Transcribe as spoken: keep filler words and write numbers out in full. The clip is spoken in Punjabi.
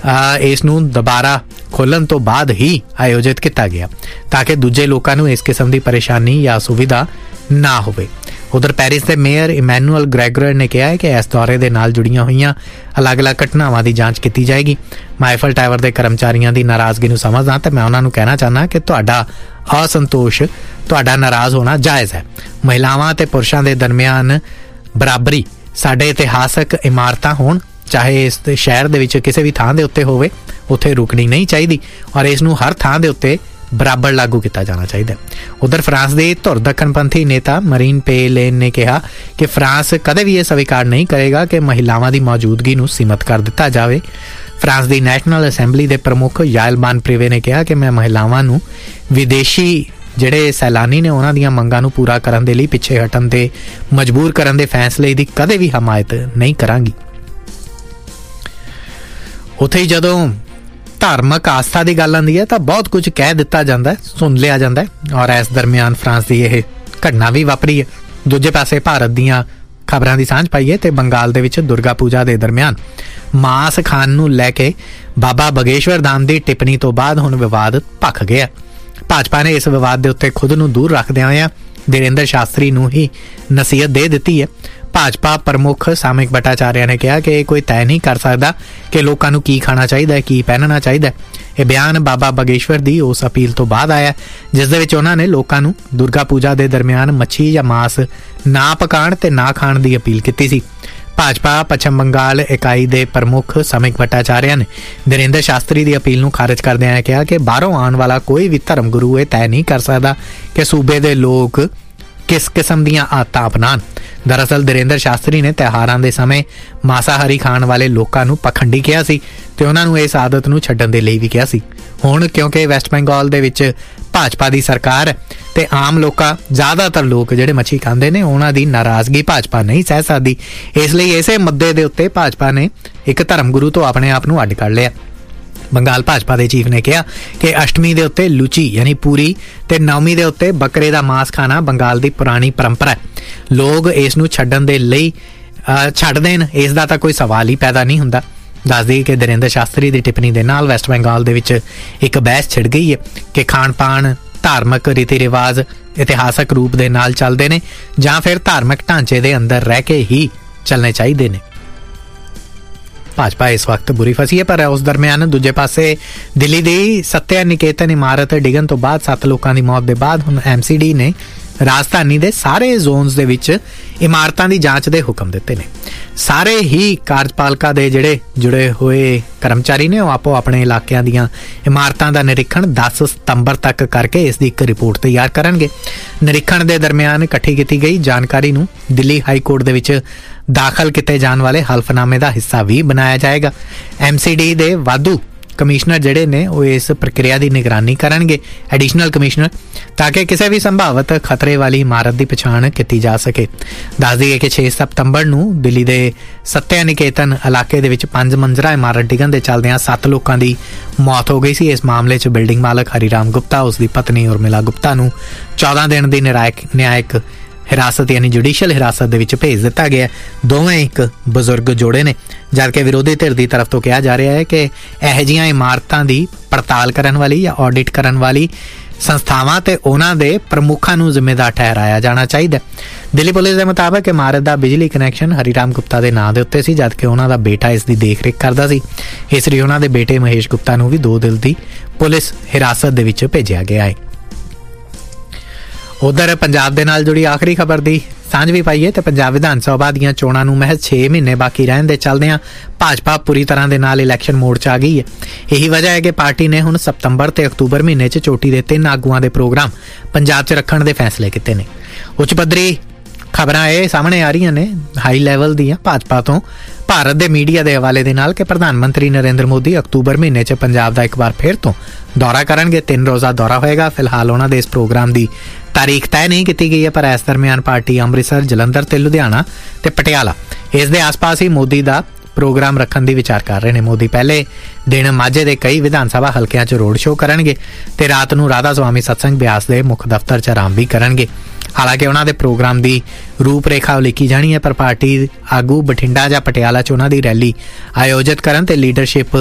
ਇਸ ਨੂੰ ਦੁਬਾਰਾ ਖੋਲ੍ਹਣ ਤੋਂ ਬਾਅਦ ਹੀ ਆਯੋਜਿਤ ਕੀਤਾ ਗਿਆ ਤਾਂ ਕਿ ਦੂਜੇ ਲੋਕਾਂ ਨੂੰ ਇਸ ਕਿਸਮ ਦੀ ਪਰੇਸ਼ਾਨੀ ਜਾਂ ਸੁਵਿਧਾ ਨਾ ਹੋਵੇ। ਉਧਰ ਪੈਰਿਸ ਦੇ ਮੇਅਰ ਇਮੈਨੂਅਲ ਗ੍ਰੈਗਰ ਨੇ ਕਿਹਾ ਹੈ ਕਿ ਇਸ ਦੌਰੇ ਦੇ ਨਾਲ ਜੁੜੀਆਂ ਹੋਈਆਂ ਅਲੱਗ-ਅਲੱਗ ਘਟਨਾਵਾਂ ਦੀ ਜਾਂਚ ਕੀਤੀ ਜਾਏਗੀ। ਮੈਂ ਆਈਫਲ ਟਾਵਰ ਦੇ ਕਰਮਚਾਰੀਆਂ ਦੀ ਨਾਰਾਜ਼ਗੀ ਨੂੰ ਸਮਝਦਾ ਤੇ ਮੈਂ ਉਹਨਾਂ ਨੂੰ ਕਹਿਣਾ ਚਾਹੁੰਦਾ ਕਿ ਤੁਹਾਡਾ ਅਸੰਤੋਸ਼, ਤੁਹਾਡਾ ਨਾਰਾਜ਼ ਹੋਣਾ ਜਾਇਜ਼ ਹੈ। ਮਹਿਲਾਵਾਂ ਤੇ ਪੁਰਸ਼ਾਂ ਦੇ ਦਰਮਿਆਨ ਬਰਾਬਰੀ ਸਾਡੇ ਇਤਿਹਾਸਕ ਇਮਾਰਤਾਂ ਹੋਣ, ਚਾਹੇ ਇਸ ਸ਼ਹਿਰ ਦੇ ਵਿੱਚ ਕਿਸੇ ਵੀ ਥਾਂ ਦੇ ਉੱਤੇ ਹੋਵੇ, ਉੱਥੇ ਰੁਕਣੀ ਨਹੀਂ ਚਾਹੀਦੀ ਔਰ ਇਸ ਨੂੰ ਹਰ ਥਾਂ ਦੇ ਉੱਤੇ ਬਰਾਬਰ ਲਾਗੂ ਕੀਤਾ ਜਾਣਾ ਚਾਹੀਦਾ। ਉਧਰ ਫਰਾਂਸ ਦੇ ਧੁਰ ਦੱਖਣਪੰਥੀ ਨੇਤਾ ਮਰੀਨ ਪੇ ਲੇਨ ਨੇ ਕਿਹਾ ਕਿ ਫਰਾਂਸ ਕਦੇ ਵੀ ਇਹ ਸਵੀਕਾਰ ਨਹੀਂ ਕਰੇਗਾ ਕਿ ਮਹਿਲਾਵਾਂ ਦੀ ਮੌਜੂਦਗੀ ਨੂੰ ਸੀਮਤ ਕਰ ਦਿੱਤਾ ਜਾਵੇ। ਫਰਾਂਸ ਦੀ ਨੈਸ਼ਨਲ ਅਸੈਂਬਲੀ ਦੇ ਪ੍ਰਮੁੱਖ ਯਾਇਲ ਬਾਨ ਪ੍ਰੀਵੇ ਨੇ ਕਿਹਾ ਕਿ ਮੈਂ ਮਹਿਲਾਵਾਂ ਨੂੰ ਵਿਦੇਸ਼ੀ ਜਿਹੜੇ ਸੈਲਾਨੀ ਨੇ ਉਹਨਾਂ ਦੀਆਂ ਮੰਗਾਂ ਨੂੰ ਪੂਰਾ ਕਰਨ ਦੇ ਲਈ ਪਿੱਛੇ ਹਟਣ ਤੇ ਮਜਬੂਰ ਕਰਨ ਦੇ ਫੈਸਲੇ ਦੀ ਕਦੇ ਵੀ ਹਮਾਇਤ ਨਹੀਂ ਕਰਾਂਗੀ। ਉੱਥੇ ਹੀ ਜਦੋਂ ਧਾਰਮਿਕ ਆਸਥਾ ਦੀ ਗੱਲ ਆਉਂਦੀ ਹੈ ਤਾਂ ਬਹੁਤ ਕੁਝ ਕਹਿ ਦਿੱਤਾ ਜਾਂਦਾ, ਸੁਣ ਲਿਆ ਜਾਂਦਾ ਔਰ ਇਸ ਦਰਮਿਆਨ ਫਰਾਂਸ ਦੀ ਇਹ ਘਟਨਾ ਵੀ ਵਾਪਰੀ ਹੈ। ਦੂਜੇ ਪਾਸੇ ਭਾਰਤ ਦੀਆਂ ਖਬਰਾਂ ਦੀ ਸਾਂਝ ਪਾਈਏ ਤੇ ਬੰਗਾਲ ਦੇ ਵਿੱਚ ਦੁਰਗਾ ਪੂਜਾ ਦੇ ਦਰਮਿਆਨ ਮਾਸ ਖਾਣ ਨੂੰ ਲੈ ਕੇ ਬਾਬਾ ਬਗੇਸ਼ਵਰ ਧਾਮ ਦੀ ਟਿੱਪਣੀ ਤੋਂ ਬਾਅਦ ਹੁਣ ਵਿਵਾਦ ਭਖ ਗਿਆ। ਭਾਜਪਾ ਨੇ ਇਸ ਵਿਵਾਦ ਦੇ ਉੱਤੇ ਖੁਦ ਨੂੰ ਦੂਰ ਰੱਖਦਿਆਂ ਹੋਇਆਂ ਧੀਰੇਂਦਰ ਸ਼ਾਸਤਰੀ ਨੂੰ ਹੀ ਨਸੀਹਤ ਦੇ ਦਿੱਤੀ ਹੈ। ਭਾਜਪਾ ਪ੍ਰਮੁੱਖ ਸਾਮਿਕ ਭੱਟਾਚਾਰਿਆ ਨੇ ਕਿਹਾ ਕਿ ਇਹ ਕੋਈ ਤੈਅ ਨਹੀਂ ਕਰ ਸਕਦਾ ਕਿ ਲੋਕਾਂ ਨੂੰ ਕੀ ਖਾਣਾ ਚਾਹੀਦਾ ਹੈ, ਕੀ ਪਹਿਨਣਾ ਚਾਹੀਦਾ ਹੈ। ਇਹ ਬਿਆਨ ਬਾਬਾ ਬਗੇਸ਼ਵਰ ਦੀ ਉਸ ਅਪੀਲ ਤੋਂ ਬਾਅਦ ਆਇਆ ਜਿਸ ਦੇ ਵਿੱਚ ਉਹਨਾਂ ਨੇ ਲੋਕਾਂ ਨੂੰ ਦੁਰਗਾ ਪੂਜਾ ਦੇ ਦਰਮਿਆਨ ਮੱਛੀ ਜਾਂ ਮਾਸ ਨਾ ਪਕਾਉਣ ਤੇ ਨਾ ਖਾਣ ਦੀ ਅਪੀਲ ਕੀਤੀ ਸੀ। ਭਾਜਪਾ ਪੱਛਮ ਬੰਗਾਲ ਇਕਾਈ ਦੇ ਪ੍ਰਮੁੱਖ ਸਾਮਿਕ ਭੱਟਾਚਾਰਿਆ ਨੇ ਧੀਰੇਂਦਰ ਸ਼ਾਸਤਰੀ ਦੀ ਅਪੀਲ ਨੂੰ ਖਾਰਜ ਕਰਦਿਆਂ ਕਿਹਾ ਕਿ ਬਾਹਰੋਂ ਆਉਣ ਵਾਲਾ ਕੋਈ ਵੀ ਧਰਮ ਗੁਰੂ ਇਹ ਤੈਅ ਨਹੀਂ ਕਰ ਸਕਦਾ ਕਿ ਸੂਬੇ ਦੇ ਲੋਕ ਕਿਸ ਕਿਸਮ ਦੀਆਂ ਆਦਤਾਂ ਅਪਣਾਉਣ। ਦਰਅਸਲ ਧੀਰੇਂਦਰ ਸ਼ਾਸਤਰੀ ਨੇ ਤਿਉਹਾਰਾਂ ਦੇ ਸਮੇਂ ਮਾਸਾਹਾਰੀ ਖਾਣ ਵਾਲੇ ਲੋਕਾਂ ਨੂੰ ਪਖੰਡੀ ਕਿਹਾ ਸੀ ਤੇ ਉਹਨਾਂ ਨੂੰ ਇਸ ਆਦਤ ਨੂੰ ਛੱਡਣ ਦੇ ਲਈ ਵੀ ਕਿਹਾ ਸੀ। ਹੁਣ ਕਿਉਂਕਿ ਵੈਸਟ ਬੰਗਾਲ ਦੇ ਵਿੱਚ ਭਾਜਪਾ ਦੀ ਸਰਕਾਰ ਹੈ ਤੇ ਆਮ ਲੋਕਾਂ, ਜ਼ਿਆਦਾਤਰ ਲੋਕ ਜਿਹੜੇ ਮੱਛੀ ਖਾਂਦੇ ਨੇ, ਉਹਨਾਂ ਦੀ ਨਾਰਾਜ਼ਗੀ ਭਾਜਪਾ ਨਹੀਂ ਸਹਿ ਸਕਦੀ। ਇਸ ਲਈ ਇਸੇ ਮੁੱਦੇ ਦੇ ਉੱਤੇ ਭਾਜਪਾ ਨੇ ਇੱਕ ਧਰਮ ਗੁਰੂ ਤੋਂ ਆਪਣੇ ਆਪ ਨੂੰ ਅੱਡ ਕਰ ਲਿਆ। ਬੰਗਾਲ ਭਾਜਪਾ ਦੇ ਚੀਫ ਨੇ ਕਿਹਾ ਕਿ ਅਸ਼ਟਮੀ ਦੇ ਉੱਤੇ ਲੁਚੀ ਯਾਨੀ ਪੂਰੀ ਤੇ ਨੌਵੀਂ ਦੇ ਉੱਤੇ ਬੱਕਰੇ ਦਾ ਮਾਸ ਖਾਣਾ ਬੰਗਾਲ ਦੀ ਪੁਰਾਣੀ ਪਰੰਪਰਾ ਹੈ। ਲੋਕ ਇਸ ਨੂੰ ਛੱਡਣ ਦੇ ਲਈ ਛੱਡ ਦੇਣ, ਇਸ ਦਾ ਤਾਂ ਕੋਈ ਸਵਾਲ ਹੀ ਪੈਦਾ ਨਹੀਂ ਹੁੰਦਾ। ਦੱਸ ਦਈਏ ਕਿ ਧੀਰੇਂਦਰ ਸ਼ਾਸਤਰੀ ਦੀ ਟਿੱਪਣੀ ਦੇ ਨਾਲ ਵੈਸਟ ਬੰਗਾਲ ਦੇ ਵਿੱਚ ਇੱਕ ਬਹਿਸ ਛਿੜ ਗਈ ਹੈ ਕਿ ਖਾਣ ਪਾਣ, ਧਾਰਮਿਕ ਰੀਤੀ ਰਿਵਾਜ ਇਤਿਹਾਸਕ ਰੂਪ ਦੇ ਨਾਲ ਚੱਲਦੇ ਨੇ ਜਾਂ ਫਿਰ ਧਾਰਮਿਕ ਢਾਂਚੇ ਦੇ ਅੰਦਰ ਰਹਿ ਕੇ ਹੀ ਚੱਲਣੇ ਚਾਹੀਦੇ ਨੇ। ਭਾਜਪਾ ਇਸ ਵਕਤ ਬੁਰੀ ਫਸੀ ਹੈ। ਪਰ ਉਸ ਦਰਮਿਆਨ ਦੂਜੇ ਪਾਸੇ ਦਿੱਲੀ ਦੀ ਸੱਤਿਆ ਨਿਕੇਤਨ ਇਮਾਰਤ ਡਿੱਗਣ ਤੋਂ ਬਾਅਦ ਸੱਤ ਲੋਕਾਂ ਦੀ ਮੌਤ ਦੇ ਬਾਅਦ ਹੁਣ ਐਮ ਸੀ ਡੀ ਨੇ ਰਾਜਧਾਨੀ ਦੇ ਸਾਰੇ ਜ਼ੋਨਸ ਦੇ ਵਿੱਚ ਇਮਾਰਤਾਂ ਦੀ ਜਾਂਚ ਦੇ ਹੁਕਮ ਦਿੱਤੇ ਨੇ। ਸਾਰੇ ਹੀ ਕਾਰਜਪਾਲਿਕਾ ਦੇ ਜਿਹੜੇ ਜੁੜੇ ਹੋਏ ਕਰਮਚਾਰੀ ਨੇ ਉਹ ਆਪੋ ਆਪਣੇ ਇਲਾਕਿਆਂ ਦੀਆਂ ਇਮਾਰਤਾਂ ਦਾ ਨਿਰੀਖਣ ਦਸ ਸਤੰਬਰ ਤੱਕ ਕਰਕੇ ਇਸ ਦੀ ਇੱਕ ਰਿਪੋਰਟ ਤਿਆਰ ਕਰਨਗੇ। ਨਿਰੀਖਣ ਦੇ ਦਰਮਿਆਨ ਇਕੱਠੀ ਕੀਤੀ ਗਈ ਜਾਣਕਾਰੀ ਨੂੰ ਦਿੱਲੀ ਹਾਈ ਕੋਰਟ ਦੇ ਵਿੱਚ ਦਾਖਲ ਕੀਤੇ ਜਾਣ ਵਾਲੇ ਹਲਫਨਾਮੇ ਦਾ ਹਿੱਸਾ ਵੀ ਬਣਾਇਆ ਜਾਏਗਾ। ਐਮ ਸੀ ਡੀ ਦੇ ਵਾਧੂ ਕਮਿਸ਼ਨਰ ਜਿਹੜੇ ਨੇ ਉਹ ਇਸ ਪ੍ਰਕਿਰਿਆ ਦੀ ਨਿਗਰਾਨੀ ਕਰਨਗੇ, ਐਡੀਸ਼ਨਲ ਕਮਿਸ਼ਨਰ, ਤਾਂ ਕਿ ਕਿਸੇ ਵੀ ਸੰਭਾਵਿਤ ਖਤਰੇ ਵਾਲੀ ਇਮਾਰਤ ਦੀ ਪਛਾਣ ਕੀਤੀ ਜਾ ਸਕੇ। ਦੱਸ ਦਈਏ ਕਿ ਛੇ ਸਤੰਬਰ ਨੂੰ ਦਿੱਲੀ ਦੇ ਸੱਤਿਆ ਨਿਕੇਤਨ ਇਲਾਕੇ ਦੇ ਵਿੱਚ ਪੰਜ ਮੰਜ਼ਲਾ ਇਮਾਰਤ ਡਿੱਗਣ ਦੇ ਚੱਲਦਿਆਂ ਸੱਤ ਲੋਕਾਂ ਦੀ ਮੌਤ ਹੋ ਗਈ ਸੀ। ਇਸ ਮਾਮਲੇ 'ਚ ਬਿਲਡਿੰਗ ਮਾਲਕ ਹਰੀਰਾਮ ਗੁਪਤਾ, ਉਸ ਦੀ ਪਤਨੀ ਉਰਮਿਲਾ ਗੁਪਤਾ ਨੂੰ ਚੌਦਾਂ ਦਿਨ ਦੀ ਨਿਆਇਕ ਨਿਆਇਕ ਹਿਰਾਸਤ ਯਾਨੀ ਜੁਡੀਸ਼ੀਅਲ ਹਿਰਾਸਤ ਦੇ ਵਿੱਚ ਭੇਜ ਦਿੱਤਾ ਗਿਆ। ਦੋਵੇਂ ਇੱਕ ਬਜ਼ੁਰਗ ਜੋੜੇ ਨੇ, ਜਦਕਿ ਵਿਰੋਧੀ ਧਿਰ ਦੀ ਤਰਫ ਤੋਂ ਕਿਹਾ ਜਾ ਰਿਹਾ ਹੈ ਕਿ ਇਹੋ ਜਿਹੀਆਂ ਇਮਾਰਤਾਂ ਦੀ ਪੜਤਾਲ ਕਰਨ ਵਾਲੀ ਜਾਂ ਆਡਿਟ ਕਰਨ ਵਾਲੀ ਸੰਸਥਾਵਾਂ ਤੇ ਉਹਨਾਂ ਦੇ ਪ੍ਰਮੁੱਖਾਂ ਨੂੰ ਜ਼ਿੰਮੇਦਾਰ ਠਹਿਰਾਇਆ ਜਾਣਾ ਚਾਹੀਦਾ। ਦਿੱਲੀ ਪੁਲਿਸ ਦੇ ਮੁਤਾਬਕ ਇਮਾਰਤ ਦਾ ਬਿਜਲੀ ਕਨੈਕਸ਼ਨ ਹਰੀਰਾਮ ਗੁਪਤਾ ਦੇ ਨਾਂ ਦੇ ਉੱਤੇ ਸੀ, ਜਦਕਿ ਉਹਨਾਂ ਦਾ ਬੇਟਾ ਇਸ ਦੀ ਦੇਖ-ਰੇਖ ਕਰਦਾ ਸੀ। ਇਸ ਲਈ ਉਹਨਾਂ ਦੇ ਬੇਟੇ ਮਹੇਸ਼ ਗੁਪਤਾ ਨੂੰ ਵੀ ਦੋ ਦਿਨ ਦੀ ਪੁਲਿਸ ਹਿਰਾਸਤ ਦੇ ਵਿੱਚ ਭੇਜਿਆ ਗਿਆ ਹੈ। ਉਧਰ ਪੰਜਾਬ ਦੇ ਨਾਲ ਜੁੜੀ ਆਖਰੀ ਖਬਰ ਦੀ ਸਾਂਝ ਵੀ ਪਾਈਏ ਤੇ ਪੰਜਾਬ ਵਿਧਾਨ ਸਭਾ ਦੀਆਂ ਚੋਣਾਂ ਨੂੰ ਮਹਿਜ਼ ਛੇ ਮਹੀਨੇ ਬਾਕੀ ਰਹਿਣ ਦੇ ਚੱਲਦਿਆਂ ਭਾਜਪਾ ਪੂਰੀ ਤਰ੍ਹਾਂ ਦੇ ਨਾਲ ਇਲੈਕਸ਼ਨ ਮੋਡ 'ਚ ਆ ਗਈ ਹੈ। ਇਹੀ ਵਜ੍ਹਾ ਹੈ ਕਿ ਪਾਰਟੀ ਨੇ ਹੁਣ ਸਤੰਬਰ ਤੇ ਅਕਤੂਬਰ ਮਹੀਨੇ 'ਚ ਚੋਟੀ ਦੇ ਤਿੰਨ ਆਗੂਆਂ ਦੇ ਪ੍ਰੋਗਰਾਮ ਪੰਜਾਬ 'ਚ ਰੱਖਣ ਦੇ ਫੈਸਲੇ ਕੀਤੇ ਨੇ। ਉੱਚ ਪੱਧਰੀ ਖਬਰਾਂ ਇਹ ਸਾਹਮਣੇ ਆ ਰਹੀਆਂ ਨੇ ਹਾਈ ਲੈਵਲ ਦੀਆਂ ਭਾਜਪਾ ਤੋਂ ਭਾਰਤ ਦੇ ਮੀਡੀਆ ਦੇ ਹਵਾਲੇ ਦੇ ਨਾਲ ਕਿ ਪ੍ਰਧਾਨ ਮੰਤਰੀ ਨਰਿੰਦਰ ਮੋਦੀ ਅਕਤੂਬਰ ਮਹੀਨੇ 'ਚ ਪੰਜਾਬ ਦਾ ਇੱਕ ਵਾਰ ਫਿਰ ਤੋਂ ਦੌਰਾ ਕਰਨਗੇ। ਤਿੰਨ ਰੋਜ਼ਾ ਦੌਰਾ ਹੋਏਗਾ। ਫਿਲਹਾਲ ਉਹਨਾਂ ਦੇ ਇਸ ਪ੍ਰੋਗਰਾਮ ਦੀ ਤਾਰੀਖ ਤੈਅ ਨਹੀਂ ਕੀਤੀ ਗਈ ਹੈ, ਪਰ ਇਸ ਦਰਮਿਆਨ ਪਾਰਟੀ ਅੰਮ੍ਰਿਤਸਰ, ਜਲੰਧਰ ਤੇ ਲੁਧਿਆਣਾ ਤੇ ਪਟਿਆਲਾ ਇਸ ਦੇ ਆਸ-ਪਾਸ ਹੀ ਮੋਦੀ ਦਾ ਪ੍ਰੋਗਰਾਮ ਰੱਖਣ ਦੀ ਵਿਚਾਰ ਕਰ ਰਹੇ ਨੇ। ਮੋਦੀ ਪਹਿਲੇ ਦਿਨ ਮਾਝੇ ਦੇ ਕਈ ਵਿਧਾਨ ਸਭਾ ਹਲਕਿਆਂ 'ਚ ਰੋਡ ਸ਼ੋਅ ਕਰਨਗੇ ਤੇ ਰਾਤ ਨੂੰ ਰਾਧਾ ਸਵਾਮੀ ਸਤਸੰਗ ਬਿਆਸ ਦੇ ਮੁੱਖ ਦਫ਼ਤਰ 'ਚ ਆਰਾਮ ਵੀ ਕਰਨਗੇ। ਹਾਲਾਂਕਿ ਉਹਨਾਂ ਦੇ ਪ੍ਰੋਗਰਾਮ ਦੀ ਰੂਪ ਰੇਖਾ ਉਲੀਕੀ ਜਾਣੀ ਹੈ, ਪਰ ਪਾਰਟੀ ਆਗੂ ਬਠਿੰਡਾ ਜਾਂ ਪਟਿਆਲਾ 'ਚ ਉਹਨਾਂ ਦੀ ਰੈਲੀ ਆਯੋਜਿਤ ਕਰਨ ਤੇ ਲੀਡਰਸ਼ਿਪ